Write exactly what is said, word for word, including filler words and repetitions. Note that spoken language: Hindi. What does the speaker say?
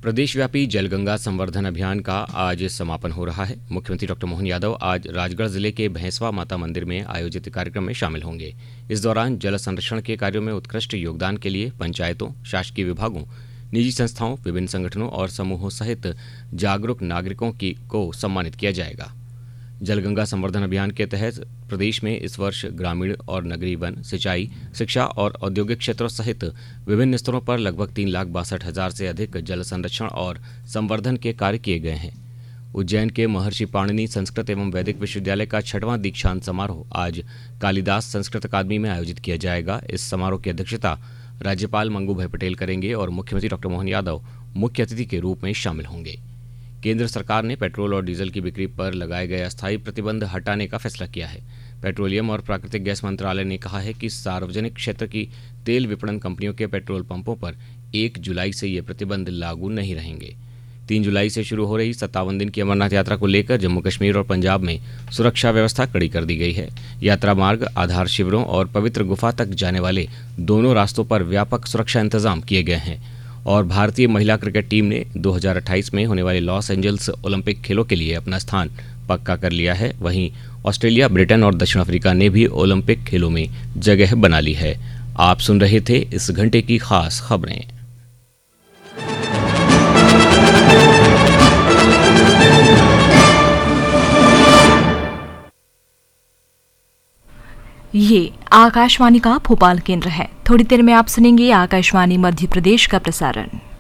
प्रदेशव्यापी जलगंगा संवर्धन अभियान का आज समापन हो रहा है। मुख्यमंत्री डॉक्टर मोहन यादव आज राजगढ़ जिले के भैंसवा माता मंदिर में आयोजित कार्यक्रम में शामिल होंगे। इस दौरान जल संरक्षण के कार्यों में उत्कृष्ट योगदान के लिए पंचायतों, शासकीय विभागों, निजी संस्थाओं, विभिन्न संगठनों और समूहों सहित जागरूक नागरिकों की को सम्मानित किया जाएगा। जलगंगा संवर्धन अभियान के तहत प्रदेश में इस वर्ष ग्रामीण और नगरीय वन, सिंचाई, शिक्षा और औद्योगिक क्षेत्रों सहित विभिन्न स्तरों पर लगभग तीन लाख बासठ हजार से अधिक जल संरक्षण और संवर्धन के कार्य किए गए हैं। उज्जैन के महर्षि पाणिनि संस्कृत एवं वैदिक विश्वविद्यालय का छठवां दीक्षांत समारोह आज कालिदास संस्कृत अकादमी में आयोजित किया जाएगा। इस समारोह की अध्यक्षता राज्यपाल मंगू भाई पटेल करेंगे और मुख्यमंत्री डॉक्टर मोहन यादव मुख्य अतिथि के रूप में शामिल होंगे। केंद्र सरकार ने पेट्रोल और डीजल की बिक्री पर लगाए गए अस्थायी प्रतिबंध हटाने का फैसला किया है। पेट्रोलियम और प्राकृतिक गैस मंत्रालय ने कहा है कि सार्वजनिक क्षेत्र की तेल विपणन कंपनियों के पेट्रोल पंपों पर एक जुलाई से ये प्रतिबंध लागू नहीं रहेंगे। तीन जुलाई से शुरू हो रही सत्तावन दिन की अमरनाथ यात्रा को लेकर जम्मू कश्मीर और पंजाब में सुरक्षा व्यवस्था कड़ी कर दी गई है। यात्रा मार्ग, आधार शिविरों और पवित्र गुफा तक जाने वाले दोनों रास्तों पर व्यापक सुरक्षा इंतजाम किए गए हैं। और भारतीय महिला क्रिकेट टीम ने दो हज़ार अट्ठाईस में होने वाले लॉस एंजल्स ओलंपिक खेलों के लिए अपना स्थान पक्का कर लिया है। वहीं ऑस्ट्रेलिया, ब्रिटेन और दक्षिण अफ्रीका ने भी ओलंपिक खेलों में जगह बना ली है। आप सुन रहे थे इस घंटे की खास खबरें। ये आकाशवाणी का भोपाल केंद्र है। थोड़ी देर में आप सुनेंगे आकाशवाणी मध्य प्रदेश का प्रसारण।